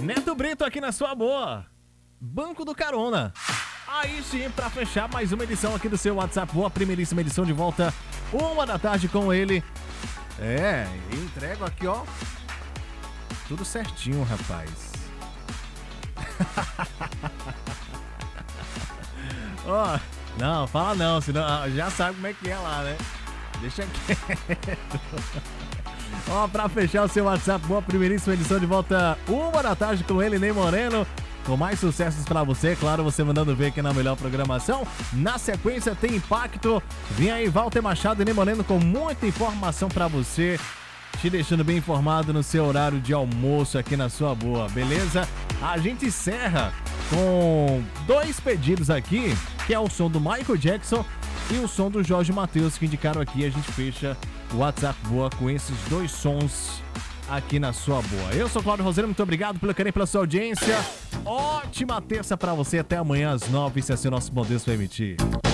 Neto Brito aqui na sua boa. Banco do Carona. Aí sim, pra fechar mais uma edição aqui do seu WhatsApp Boa, primeiríssima edição de volta, 1h com ele. Entrego aqui, ó. Tudo certinho, rapaz. Ó, não, fala não, senão já sabe como é que é lá, né? Deixa quieto. Ó, pra fechar o seu WhatsApp Boa, primeiríssima edição de volta, 1h com ele, Ney Moreno. Com mais sucessos pra você, claro, você mandando ver aqui na melhor programação. Na sequência tem Impacto. Vem aí Walter Machado e Ney Moreno com muita informação pra você, te deixando bem informado no seu horário de almoço aqui na sua boa, beleza? A gente encerra com 2 pedidos aqui, que é o som do Michael Jackson e o som do Jorge Mateus, que indicaram aqui. A gente fecha o WhatsApp Boa com esses 2 sons aqui na sua boa. Eu sou Cláudio Roseiro, muito obrigado pelo carinho, pela sua audiência. Ótima terça pra você, até amanhã às 9, se assim o nosso bom Deus permitir.